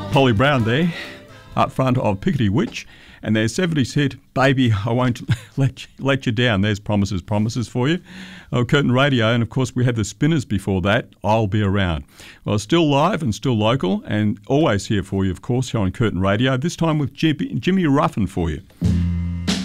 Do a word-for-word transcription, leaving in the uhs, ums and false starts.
Polly Brown there, up front of Pickety Witch, and their seventies hit, Baby, I Won't Let You, let you Down. There's Promises, Promises for you. Oh, Curtin Radio, and of course we had the Spinners before that, I'll Be Around. Well, still live and still local, and always here for you, of course, here on Curtin Radio, this time with Jimmy, Jimmy Ruffin for you.